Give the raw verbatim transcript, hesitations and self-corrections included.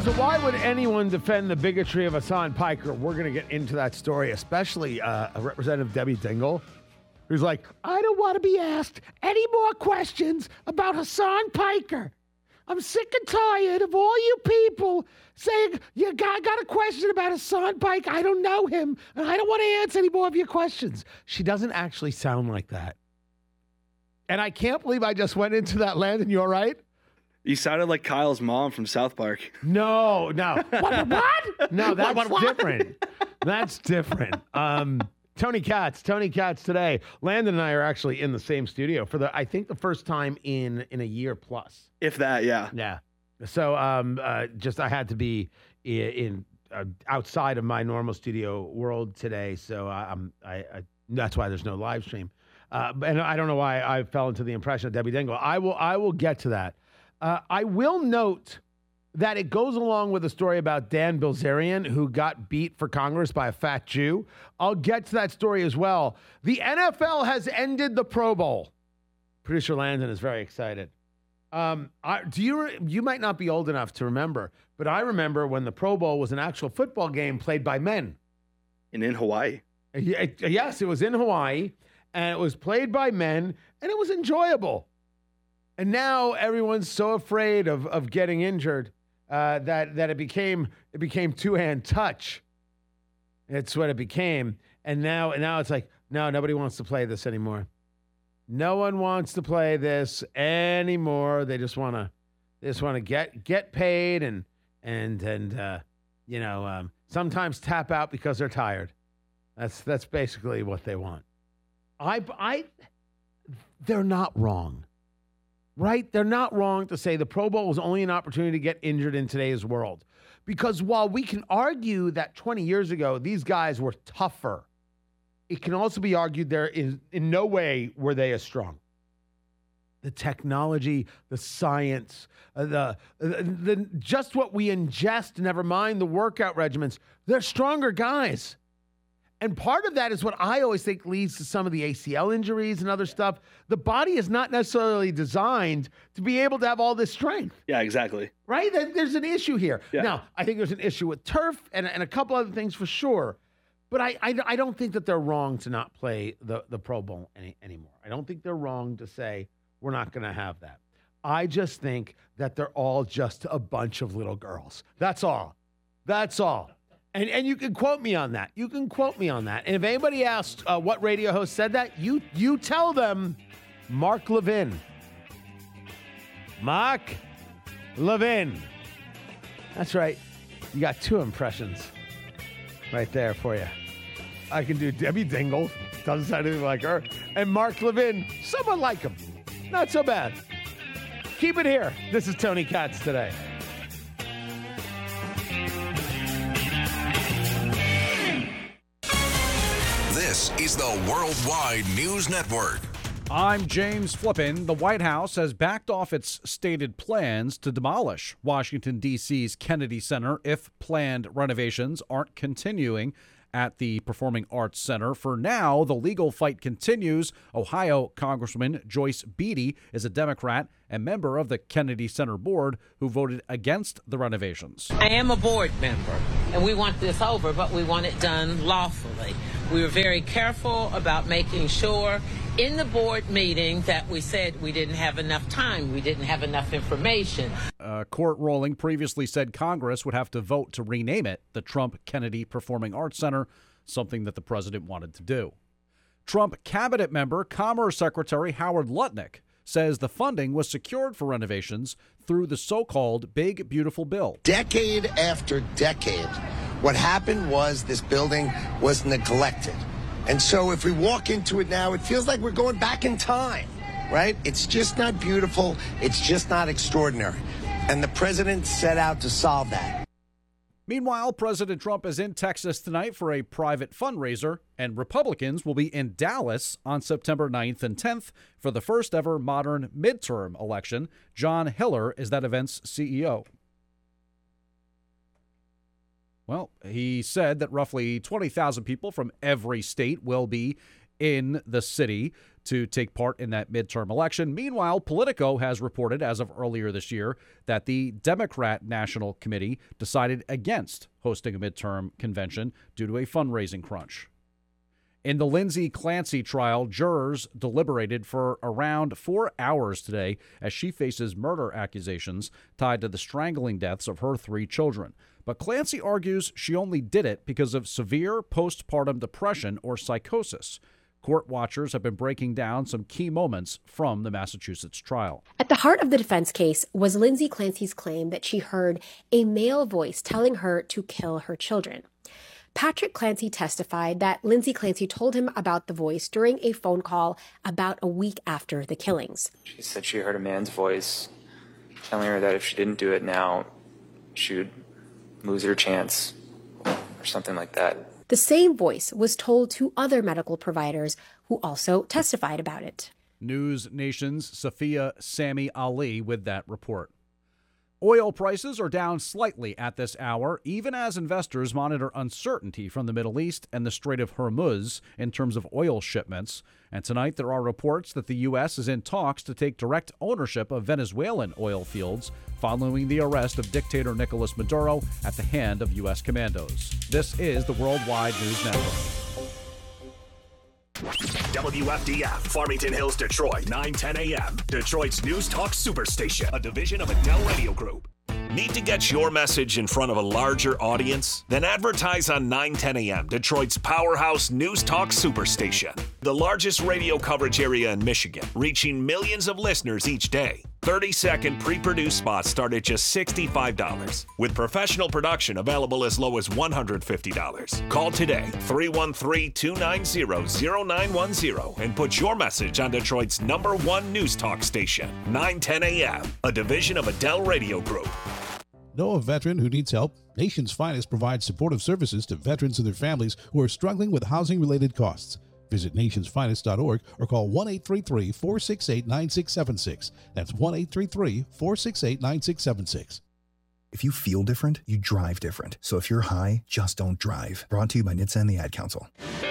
So why would anyone defend the bigotry of Hassan Piker? We're going to get into that story, especially uh, Representative Debbie Dingell, who's like, I don't want to be asked any more questions about Hassan Piker. I'm sick and tired of all you people saying, you got, got a question about Hassan Piker. I don't know him, and I don't want to answer any more of your questions. She doesn't actually sound like that. And I can't believe I just went into that, Landon. You all right? You sounded like Kyle's mom from South Park. No, no. What? what? No, that's What, what, what? different. That's different. Um, Tony Katz, Tony Katz today. Landon and I are actually in the same studio for the, I think, the first time in in a year plus. If that, yeah. Yeah. So um, uh, just I had to be in, in uh, outside of my normal studio world today. So I, I'm I, I that's why there's no live stream. Uh, and I don't know why I fell into the impression of Debbie Dingell. I will I will get to that. Uh, I will note that it goes along with a story about Dan Bilzerian, who got beat for Congress by a fat Jew. I'll get to that story as well. The N F L has ended the Pro Bowl. Producer Landon is very excited. Um, I, do you you might not be old enough to remember, but I remember when the Pro Bowl was an actual football game played by men. And in Hawaii. Yes, it was in Hawaii, and it was played by men, and it was enjoyable. And now everyone's so afraid of, of getting injured uh, that that it became it became two-hand touch. It's what it became. And now and now it's like, no, nobody wants to play this anymore. No one wants to play this anymore. They just want to they just want to get get paid and and and uh, you know um, sometimes tap out because they're tired. That's that's basically what they want. I I they're not wrong. Right? They're not wrong to say the Pro Bowl was only an opportunity to get injured in today's world. Because while we can argue that twenty years ago, these guys were tougher, it can also be argued there is in no way were they as strong. The technology, the science, uh, the, the, the just what we ingest, never mind the workout regimens, they're stronger guys. And part of that is what I always think leads to some of the A C L injuries and other stuff. The body is not necessarily designed to be able to have all this strength. Yeah, exactly. Right? There's an issue here. Yeah. Now, I think there's an issue with turf and, and a couple other things for sure. But I, I, I don't think that they're wrong to not play the, the Pro Bowl any, anymore. I don't think they're wrong to say we're not going to have that. I just think that they're all just a bunch of little girls. That's all. That's all. And and you can quote me on that. You can quote me on that. And if anybody asks uh, what radio host said that, you you tell them Mark Levin. Mark Levin. That's right. You got two impressions right there for you. I can do Debbie Dingell. Doesn't sound anything like her. And Mark Levin. Somewhat like him. Not so bad. Keep it here. This is Tony Katz today. This is the Worldwide News Network. I'm James Flippin. The White House has backed off its stated plans to demolish Washington, D C's Kennedy Center if planned renovations aren't continuing at the Performing Arts Center. For now, the legal fight continues. Ohio Congresswoman Joyce Beatty is a Democrat and member of the Kennedy Center board who voted against the renovations. I am a board member, and we want this over, but we want it done lawfully. We were very careful about making sure in the board meeting that we said we didn't have enough time, we didn't have enough information. A court ruling previously said Congress would have to vote to rename it the Trump Kennedy Performing Arts Center, something that the president wanted to do. Trump cabinet member, Commerce Secretary Howard Lutnick, says the funding was secured for renovations through the so-called Big Beautiful Bill. Decade after decade, what happened was this building was neglected. And so if we walk into it now, it feels like we're going back in time, right? It's just not beautiful. It's just not extraordinary. And the president set out to solve that. Meanwhile, President Trump is in Texas tonight for a private fundraiser, and Republicans will be in Dallas on September ninth and tenth for the first ever modern midterm election. John Hiller is that event's C E O. Well, he said that roughly twenty thousand people from every state will be in the city to take part in that midterm election. Meanwhile, Politico has reported as of earlier this year that the Democrat National Committee decided against hosting a midterm convention due to a fundraising crunch. In the Lindsay Clancy trial, jurors deliberated for around four hours today as she faces murder accusations tied to the strangling deaths of her three children. But Clancy argues she only did it because of severe postpartum depression or psychosis. Court watchers have been breaking down some key moments from the Massachusetts trial. At the heart of the defense case was Lindsay Clancy's claim that she heard a male voice telling her to kill her children. Patrick Clancy testified that Lindsay Clancy told him about the voice during a phone call about a week after the killings. She said she heard a man's voice telling her that if she didn't do it now, she would lose her chance or something like that. The same voice was told to other medical providers who also testified about it. News Nation's Safiya Sami Ali with that report. Oil prices are down slightly at this hour, even as investors monitor uncertainty from the Middle East and the Strait of Hormuz in terms of oil shipments. And tonight there are reports that the U S is in talks to take direct ownership of Venezuelan oil fields following the arrest of dictator Nicolas Maduro at the hand of U S commandos. This is the Worldwide News Network. W F D F, Farmington Hills, Detroit, nine ten a.m. Detroit's News Talk Superstation, a division of Adele Radio Group. Need to get your message in front of a larger audience? Then advertise on nine ten a.m., Detroit's powerhouse News Talk Superstation. The largest radio coverage area in Michigan, reaching millions of listeners each day. thirty-second pre-produced spots start at just sixty-five dollars, with professional production available as low as one hundred fifty dollars. Call today, three one three, two nine zero, zero nine one zero, and put your message on Detroit's number one news talk station, nine ten a.m., a division of Adele Radio Group. Know a veteran who needs help? Nation's Finest provides supportive services to veterans and their families who are struggling with housing-related costs. Visit nationsfinest dot org or call one eight three three, four six eight, nine six seven six. That's one eight three three, four six eight, nine six seven six. If you feel different, you drive different. So if you're high, just don't drive. Brought to you by N H T S A and the Ad Council.